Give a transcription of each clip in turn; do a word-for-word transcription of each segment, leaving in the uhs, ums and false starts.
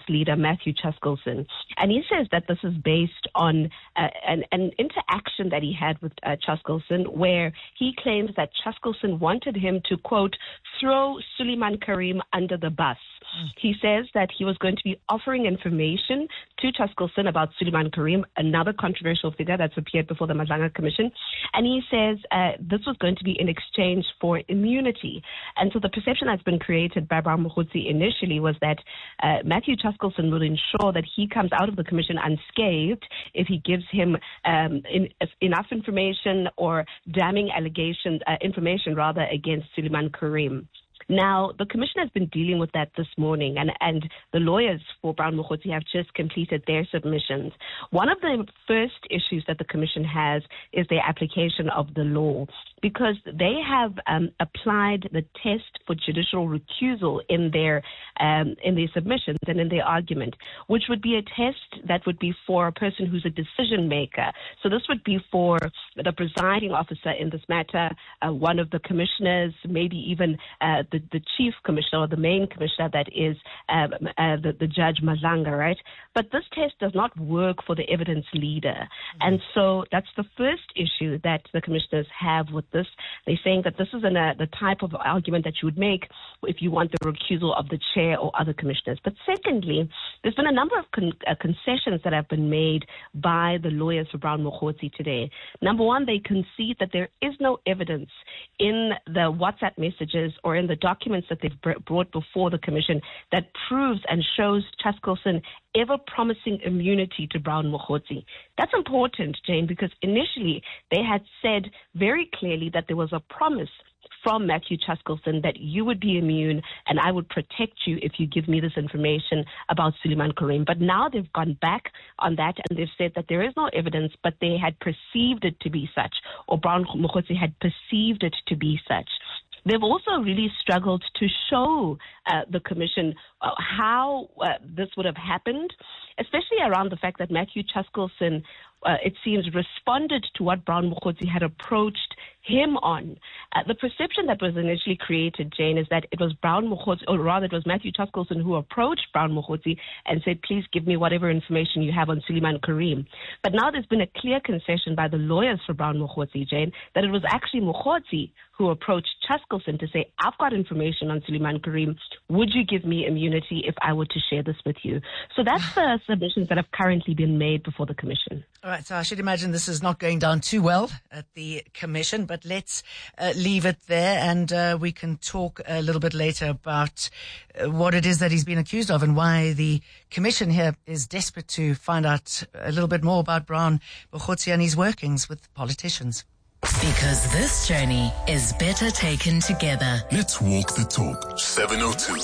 leader, Matthew Chaskalson. And he says that this is based on uh, an, an interaction that he had with uh, Chaskalson, where he claims that Chaskalson wanted him to, quote, throw Suleiman Karim under the bus. Mm. He says that he was going to be offering information to Chaskalson about Suleiman Karim, another controversial figure that's appeared before the Madlanga Commission. And he says uh, this was going to be in exchange for immunity. And so the perception that's been created by Brown Mokhotsi initially was that uh, Matthew Chaskalson will ensure that he comes out of the commission unscathed if he gives him um, in, enough information or damning allegations, uh, information rather, against Suleiman Karim. Now, the commission has been dealing with that this morning, and, and the lawyers for Brown Mokhotsi have just completed their submissions. One of the first issues that the commission has is their application of the law, because they have um, applied the test for judicial recusal in their um, in their submissions and in their argument, which would be a test that would be for a person who's a decision maker. So this would be for the presiding officer in this matter, uh, one of the commissioners, maybe even uh, the, the chief commissioner or the main commissioner, that is um, uh, the, the Judge Madlanga, right? But this test does not work for the evidence leader. Mm-hmm. And so that's the first issue that the commissioners have with this. They're saying that this is an, uh, the type of argument that you would make if you want the recusal of the chair or other commissioners. But secondly, there's been a number of con- uh, concessions that have been made by the lawyers for Brown Mokhotsi today. Number one, they concede that there is no evidence in the WhatsApp messages or in the documents that they've br- brought before the commission that proves and shows Chaskalson ever promising immunity to Brown Mokhotsi. That's important, Jane, because initially they had said very clearly that there was a promise from Matthew Chaskalson that you would be immune and I would protect you if you give me this information about Suleiman Karim. But now they've gone back on that and they've said that there is no evidence, but they had perceived it to be such, or Brown Mokhotsi had perceived it to be such. They've also really struggled to show uh, the commission uh, how uh, this would have happened, especially around the fact that Matthew Chaskalson, uh, it seems, responded to what Brown Mokhotsi had approached him on. Uh, the perception that was initially created, Jane, is that it was Brown Mokhotsi, or rather it was Matthew Chaskalson who approached Brown Mokhotsi and said, please give me whatever information you have on Suleiman Karim. But now there's been a clear concession by the lawyers for Brown Mokhotsi, Jane, that it was actually Mokhotsi who approached Chaskalson to say, I've got information on Suleiman Karim. Would you give me immunity if I were to share this with you? So that's the submissions that have currently been made before the commission. All right, so I should imagine this is not going down too well at the commission, but let's uh, leave it there and uh, we can talk a little bit later about uh, what it is that he's been accused of and why the commission here is desperate to find out a little bit more about Brown Mokhotsi and his workings with politicians. Because this journey is better taken together. Let's walk the talk. seven oh two.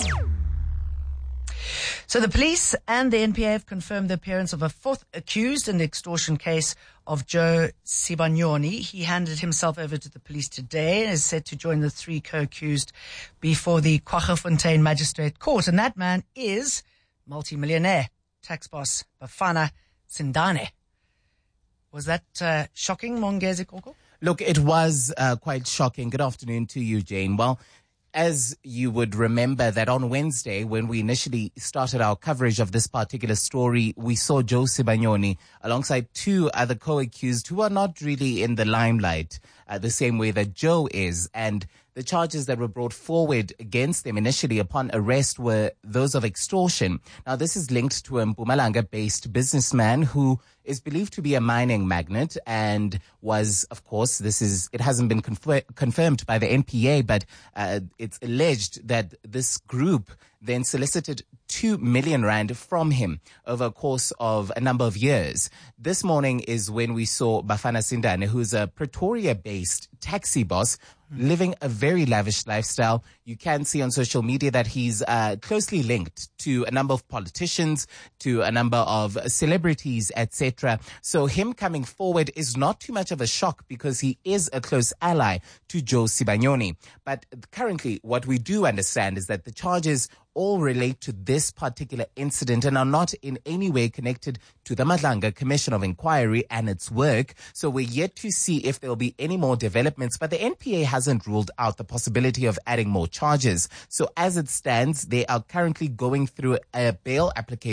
So the police and the N P A have confirmed the appearance of a fourth accused in the extortion case of Joe Sibanyoni. He handed himself over to the police today and is set to join the three co-accused before the Kwaggafontein Magistrate Court. And that man is multimillionaire tax boss Bafana Sindane. Was that uh, shocking, Mongezi Koko? Look, it was uh, quite shocking. Good afternoon to you, Jane. Well, as you would remember that on Wednesday, when we initially started our coverage of this particular story, we saw Joe Sibanyoni alongside two other co-accused who are not really in the limelight uh, the same way that Joe is. And the charges that were brought forward against them initially upon arrest were those of extortion. Now, this is linked to a Mpumalanga-based businessman who is believed to be a mining magnate and was, of course, this is, it hasn't been confer- confirmed by the N P A, but uh, it's alleged that this group then solicited two million rand from him over a course of a number of years. This morning is when we saw Bafana Sindane, who's a Pretoria-based taxi boss, living a very lavish lifestyle. You can see on social media that he's uh, closely linked to a number of politicians, to a number of celebrities, et cetera. So him coming forward is not too much of a shock because he is a close ally to Joe Sibanyoni. But currently, what we do understand is that the charges all relate to this particular incident and are not in any way connected to the Madlanga Commission of Inquiry and its work. So we're yet to see if there will be any more developments, but the N P A hasn't ruled out the possibility of adding more charges. So as it stands, they are currently going through a bail application